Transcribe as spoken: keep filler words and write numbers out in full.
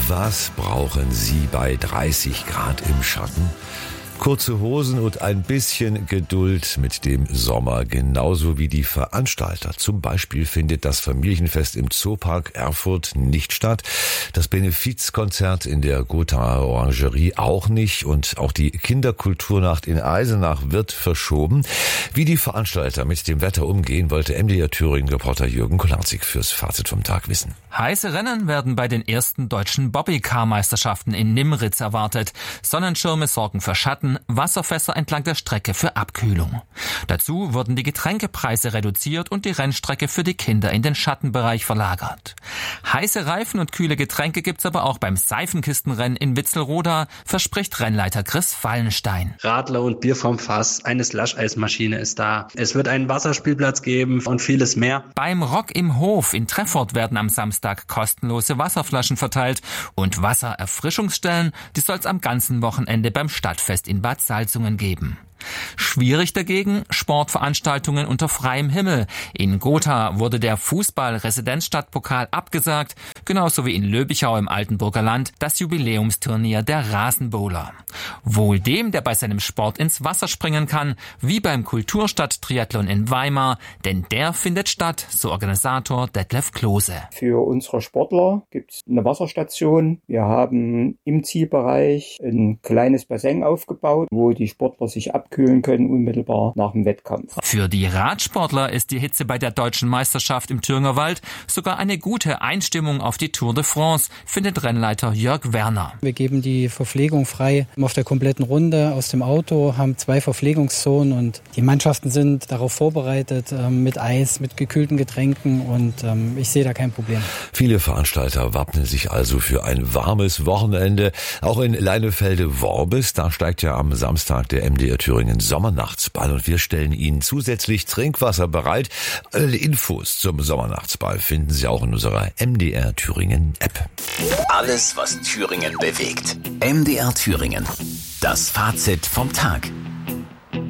Was brauchen Sie bei dreißig Grad im Schatten? Kurze Hosen und ein bisschen Geduld mit dem Sommer, genauso wie die Veranstalter. Zum Beispiel findet das Familienfest im Zoopark Erfurt nicht statt, das Benefizkonzert in der Gothaer Orangerie auch nicht und auch die Kinderkulturnacht in Eisenach wird verschoben. Wie die Veranstalter mit dem Wetter umgehen, wollte M D R Thüringen-Reporter Jürgen Kolarczyk fürs Fazit vom Tag wissen. Heiße Rennen werden bei den ersten deutschen Bobbycar-Meisterschaften in Nimritz erwartet. Sonnenschirme sorgen für Schatten, Wasserfässer entlang der Strecke für Abkühlung. Dazu wurden die Getränkepreise reduziert und die Rennstrecke für die Kinder in den Schattenbereich verlagert. Heiße Reifen und kühle Getränke gibt's aber auch beim Seifenkistenrennen in Witzelroda, verspricht Rennleiter Chris Fallenstein. Radler und Bier vom Fass, eine Slush-Eismaschine ist da. Es wird einen Wasserspielplatz geben und vieles mehr. Beim Rock im Hof in Treffort werden am Samstag kostenlose Wasserflaschen verteilt und Wassererfrischungsstellen, die soll's am ganzen Wochenende beim Stadtfest in Bad Salzungen geben. Schwierig dagegen Sportveranstaltungen unter freiem Himmel. In Gotha wurde der Fußball-Residenzstadtpokal abgesagt, genauso wie in Löbichau im Altenburger Land das Jubiläumsturnier der Rasenbowler. Wohl dem, der bei seinem Sport ins Wasser springen kann, wie beim Kulturstadt-Triathlon in Weimar, denn der findet statt, so Organisator Detlef Klose. Für unsere Sportler gibt es eine Wasserstation. Wir haben im Zielbereich ein kleines Bassin aufgebaut, wo die Sportler sich abkühlen können, unmittelbar nach dem Wettkampf. Für die Radsportler ist die Hitze bei der deutschen Meisterschaft im Thüringer Wald sogar eine gute Einstimmung auf die Tour de France, findet Rennleiter Jörg Werner. Wir geben die Verpflegung frei auf der kompletten Runde aus dem Auto, haben zwei Verpflegungszonen und die Mannschaften sind darauf vorbereitet, mit Eis, mit gekühlten Getränken und ich sehe da kein Problem. Viele Veranstalter wappnen sich also für ein warmes Wochenende. Auch in Leinefelde-Worbis, da steigt ja am Samstag der M D R Thüringen Sommernachtsball und wir stellen Ihnen zusätzlich Trinkwasser bereit. Alle Infos zum Sommernachtsball finden Sie auch in unserer M D R Thüringen App. Alles, was Thüringen bewegt. M D R Thüringen. Das Fazit vom Tag.